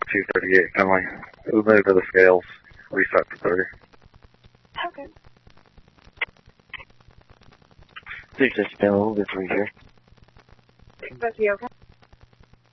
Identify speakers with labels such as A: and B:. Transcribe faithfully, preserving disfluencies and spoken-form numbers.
A: two thirty-eight, Finley. We'll move to the scales. Reset to thirty.
B: Okay.
C: Six Espanol, this right here.
B: Is that you okay?